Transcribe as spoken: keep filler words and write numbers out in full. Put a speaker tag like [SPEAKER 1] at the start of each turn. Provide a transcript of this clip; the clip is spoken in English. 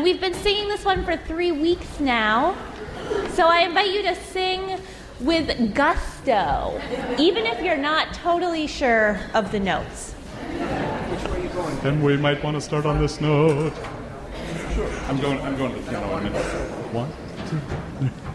[SPEAKER 1] And we've been singing this one for three weeks now. So I invite you to sing with gusto, even if you're not totally sure of the notes.
[SPEAKER 2] Then we might want to start on this note.
[SPEAKER 3] Sure. I'm going, I'm going to the piano in a minute.
[SPEAKER 2] One, two, three.